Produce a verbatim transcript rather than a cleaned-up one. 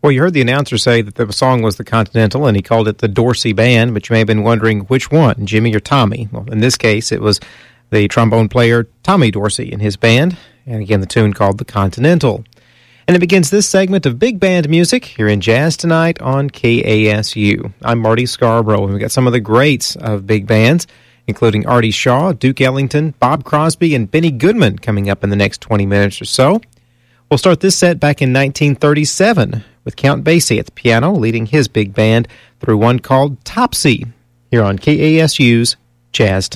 Well, you heard the announcer say that the song was the Continental, and he called it the Dorsey Band, but you may have been wondering which one, Jimmy or Tommy. Well, in this case, it was the trombone player Tommy Dorsey and his band, and again, the tune called the Continental. And it begins this segment of big band music here in Jazz Tonight on K A S U. I'm Marty Scarborough, and we've got some of the greats of big bands, including Artie Shaw, Duke Ellington, Bob Crosby, and Benny Goodman coming up in the next twenty minutes or so. We'll start this set back in nineteen thirty-seven with Count Basie at the piano, leading his big band through one called Topsy, here on K A S U's Jazz Tonight.